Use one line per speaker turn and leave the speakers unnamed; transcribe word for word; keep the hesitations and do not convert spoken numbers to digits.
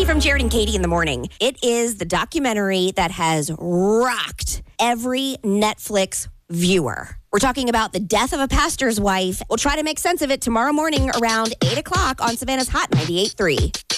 Hey, from Jared and Katie in the morning. It is the documentary that has rocked every Netflix viewer. We're talking about the death of a pastor's wife. We'll try to make sense of it tomorrow morning around eight o'clock on Savannah's Hot ninety-eight point three.